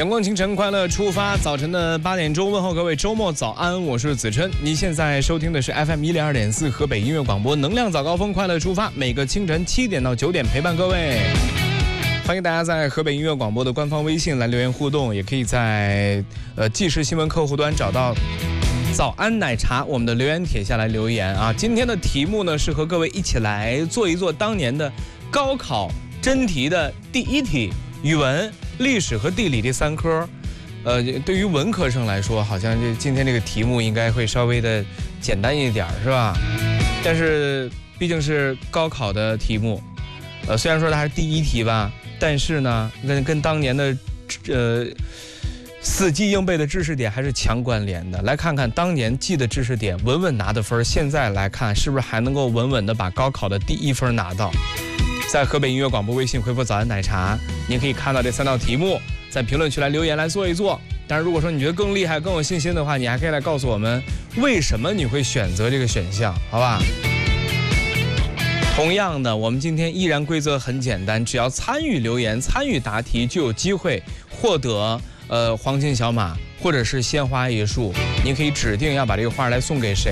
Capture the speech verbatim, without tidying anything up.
阳光清晨，快乐出发。早晨的八点钟，问候各位周末早安，我是子琛。你现在收听的是 F M 一零二点四河北音乐广播，能量早高峰，快乐出发。每个清晨七点到九点陪伴各位。欢迎大家在河北音乐广播的官方微信来留言互动，也可以在呃即时新闻客户端找到早安奶茶我们的留言帖下来留言啊。今天的题目呢是和各位一起来做一做当年的高考真题的第一题，语文、历史和地理这三科。呃，对于文科生来说，好像这今天这个题目应该会稍微的简单一点，是吧？但是毕竟是高考的题目，呃，虽然说它是第一题吧，但是呢，跟跟当年的呃死记硬背的知识点还是强关联的。来看看当年记的知识点，稳稳拿的分，现在来看是不是还能够稳稳的把高考的第一分拿到？在河北音乐广播微信回复早安奶茶，您可以看到这三道题目，在评论区来留言来做一做。当然如果说你觉得更厉害更有信心的话，你还可以来告诉我们为什么你会选择这个选项，好吧？同样的，我们今天依然规则很简单，只要参与留言参与答题就有机会获得呃黄金小马或者是鲜花一束，您可以指定要把这个花来送给谁。